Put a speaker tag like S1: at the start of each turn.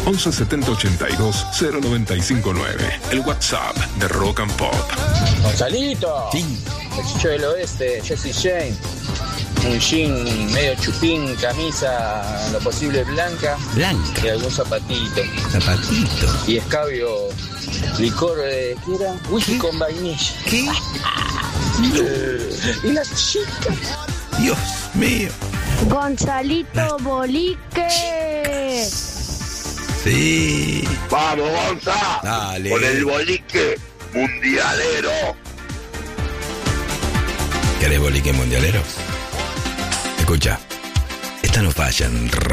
S1: 11 70 82 0959. El WhatsApp de Rock and Pop.
S2: Gonzalito.
S3: Sí.
S2: El Chicho del Oeste, Jesse Jane. Un jean medio chupín, camisa en lo posible blanca.
S3: Blanca.
S2: Y algún zapatito.
S3: Zapatito.
S2: Y escabio, licor de... ¿Qué era? Whisky con vainilla.
S3: ¿Qué?
S2: Y las chicas.
S3: Dios mío.
S4: Gonzalito Bolique.
S3: Sí.
S5: Vamos, Gonza.
S3: Dale.
S5: Con el bolique mundialero.
S3: ¿Querés bolique mundialero? Escucha, esta no falla en